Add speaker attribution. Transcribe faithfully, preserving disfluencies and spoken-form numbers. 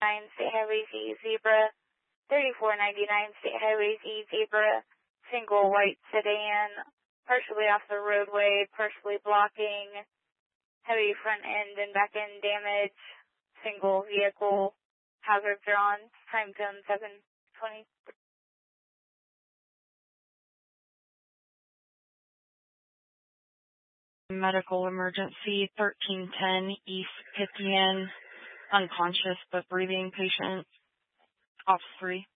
Speaker 1: nine State Highway Z Zebra, thirty-four ninety-nine State Highway Z Zebra, single white sedan, partially off the roadway, partially blocking, heavy front end and back end damage, single vehicle, hazards are on, time zone seven twenty.
Speaker 2: Medical emergency, thirteen ten East Pithian, unconscious but breathing patient, off three.